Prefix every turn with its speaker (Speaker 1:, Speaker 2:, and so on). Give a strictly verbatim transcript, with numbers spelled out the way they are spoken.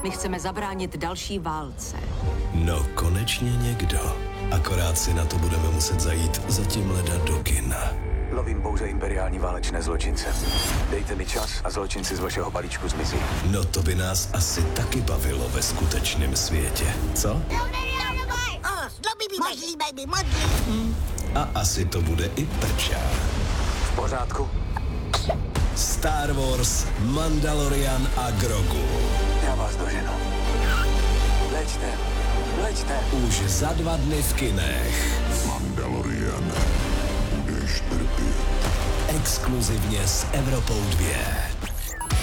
Speaker 1: My chceme zabránit další válce.
Speaker 2: No, konečně někdo. Akorát si na to budeme muset zajít za tím leda do kina.
Speaker 3: Lovím pouze imperiální válečné zločince. Dejte mi čas a zločinci z vašeho balíčku zmizí.
Speaker 2: No to by nás asi taky bavilo ve skutečném světě, co?
Speaker 4: Modlí, baby, modlí.
Speaker 2: A asi to bude i prča.
Speaker 3: V pořádku?
Speaker 2: Star Wars, Mandalorian a Grogu.
Speaker 3: Já vás doženu. Leďte, leďte.
Speaker 2: Už za dva dny v kinech.
Speaker 5: Mandalorian, budeš trpět.
Speaker 2: Exkluzivně s Evropou dva.